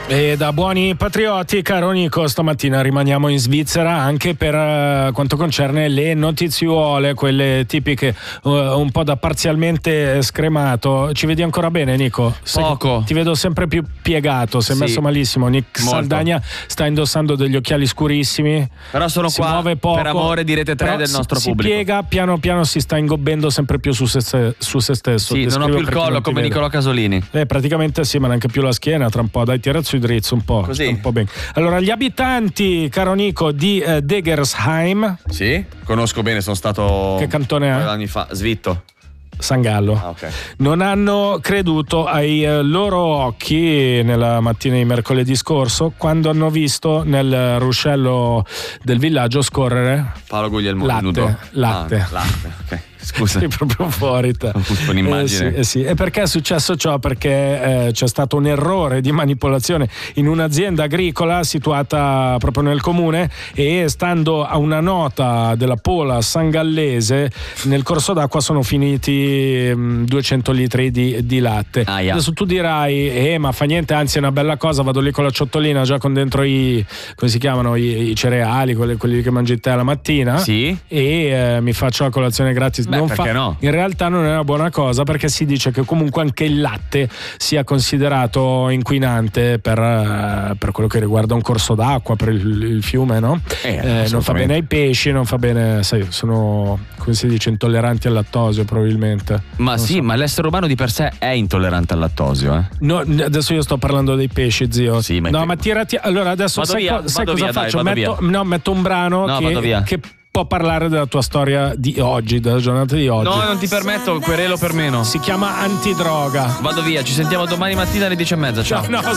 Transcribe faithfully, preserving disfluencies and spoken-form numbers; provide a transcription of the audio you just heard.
E da buoni patrioti, caro Nico, stamattina rimaniamo in Svizzera anche per uh, quanto concerne le notiziuole, quelle tipiche, uh, un po' da parzialmente scremato. Ci vedi ancora bene, Nico? Poco. Ti vedo sempre più piegato, sei sì. messo malissimo. Nick Molto. Saldagna sta indossando degli occhiali scurissimi. Però sono si qua muove poco, per amore di Rete tre del nostro si, pubblico. Si piega, piano piano si sta ingobbendo sempre più su se, su se stesso. Sì, non ho più il collo come Nicolò Casolini. Eh, praticamente sì, ma neanche più la schiena. Tra un po', dai, tira su drizzo un po'. Così. Un po' bene. Allora, gli abitanti, caro Nico, di eh, Degersheim. Sì, conosco bene, sono stato. Che cantone è? Anni fa, Svitto. San Gallo. Ah, okay. Non hanno creduto ai eh, loro occhi nella mattina di mercoledì scorso quando hanno visto nel ruscello del villaggio scorrere Paolo Guglielmo latte, nudo. latte. Ah, latte, ok. Scusa. Sì, proprio fuori. Te. Un'immagine. Eh sì, eh sì. E perché è successo ciò? Perché eh, c'è stato un errore di manipolazione in un'azienda agricola situata proprio nel comune e stando a una nota della Pola Sangallese nel corso d'acqua sono finiti mh, duecento litri di, di latte. Ah, yeah. Adesso tu dirai eh ma fa niente, anzi è una bella cosa, vado lì con la ciottolina già con dentro i come si chiamano i, i cereali, quelli, quelli che mangi te la mattina. Sì. E eh, mi faccio la colazione gratis. Beh, non perché fa, no? In realtà non è una buona cosa perché si dice che comunque anche il latte sia considerato inquinante per, uh, per quello che riguarda un corso d'acqua, per il, il fiume, no? Eh, eh, non fa bene ai pesci, non fa bene, sai, sono, come si dice, intolleranti al lattosio probabilmente. Ma non sì, so. ma l'essere umano di per sé è intollerante al lattosio, eh? No, adesso io sto parlando dei pesci, zio. Sì, ma no, te... ma tirati. Allora adesso vado sai, via, co- sai vado cosa via, faccio? dai, Metto, via. no, metto un brano no, che, vado via. che può parlare della tua storia di oggi, della giornata di oggi. No, non ti permetto, querelo per meno. Si chiama Antidroga. Vado via, ci sentiamo domani mattina alle dieci e mezza. Ciao. No, no,